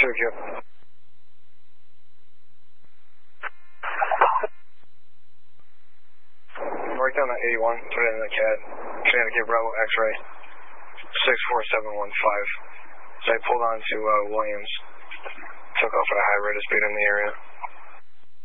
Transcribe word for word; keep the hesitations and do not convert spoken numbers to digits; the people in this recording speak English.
two Q. Mark down that eighty-one, put it in the C A D. Connecticut Bravo X-ray, six four seven one five. So I pulled on to uh, Williams. Took off at a high rate of speed in the area.